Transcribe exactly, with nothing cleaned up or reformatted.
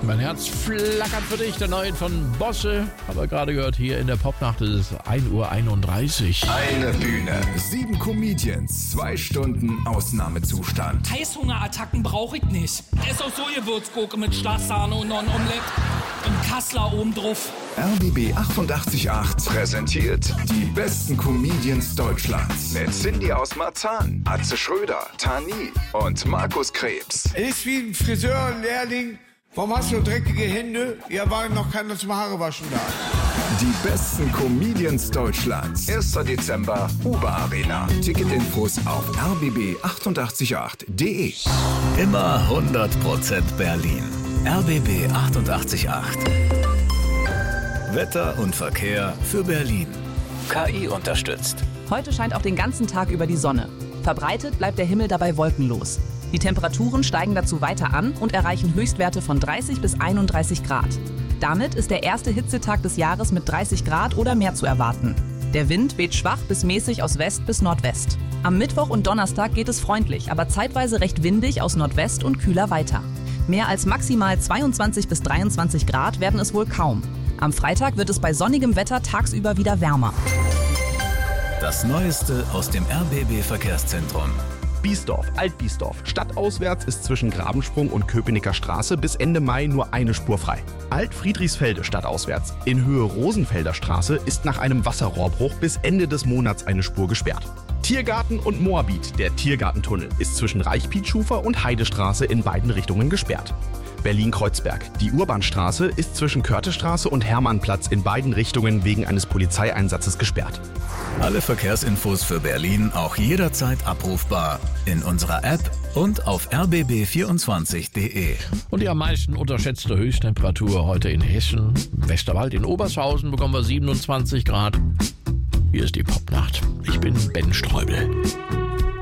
Mein Herz flackert für dich, der neue von Bosse. Aber gerade gehört hier in der Popnacht, es ist ein Uhr einunddreißig. Eine Bühne, sieben Comedians, zwei Stunden Ausnahmezustand. Heißhungerattacken brauche ich nicht. Ess auch Sojawürzgurke mit Schlagsahne und noch ein Omelett. Und Kassler oben drauf. R B B achtundachtzig Komma acht präsentiert die besten Comedians Deutschlands. Mit Cindy aus Marzahn, Atze Schröder, Tani und Markus Krebs. Ist wie ein Friseurlehrling. Warum hast du dreckige Hände? Ja, war noch keiner zum Haare waschen da. Die besten Comedians Deutschlands. erster Dezember, Uber Arena. Ticketinfos auf r b b achtundachtzig Komma acht punkt de. Immer hundert Prozent Berlin. R B B achtundachtzig Komma acht. Wetter und Verkehr für Berlin. K I unterstützt. Heute scheint auch den ganzen Tag über die Sonne. Verbreitet bleibt der Himmel dabei wolkenlos. Die Temperaturen steigen dazu weiter an und erreichen Höchstwerte von dreißig bis einunddreißig Grad. Damit ist der erste Hitzetag des Jahres mit dreißig Grad oder mehr zu erwarten. Der Wind weht schwach bis mäßig aus West bis Nordwest. Am Mittwoch und Donnerstag geht es freundlich, aber zeitweise recht windig aus Nordwest und kühler weiter. Mehr als maximal zweiundzwanzig bis dreiundzwanzig Grad werden es wohl kaum. Am Freitag wird es bei sonnigem Wetter tagsüber wieder wärmer. Das Neueste aus dem R B B-Verkehrszentrum. Biesdorf, Alt-Biesdorf. Stadtauswärts ist zwischen Grabensprung und Köpenicker Straße bis Ende Mai nur eine Spur frei. Alt-Friedrichsfelde stadtauswärts. In Höhe Rosenfelder Straße ist nach einem Wasserrohrbruch bis Ende des Monats eine Spur gesperrt. Tiergarten und Moabit, der Tiergartentunnel, ist zwischen Reichpietschufer und Heidestraße in beiden Richtungen gesperrt. Berlin-Kreuzberg. Die Urbanstraße ist zwischen Körtestraße und Hermannplatz in beiden Richtungen wegen eines Polizeieinsatzes gesperrt. Alle Verkehrsinfos für Berlin auch jederzeit abrufbar in unserer App und auf r b b vierundzwanzig punkt de. Und die am meisten unterschätzte Höchsttemperatur heute in Hessen. Im Westerwald in Obershausen bekommen wir siebenundzwanzig Grad. Hier ist die Popnacht. Ich bin Ben Streubel.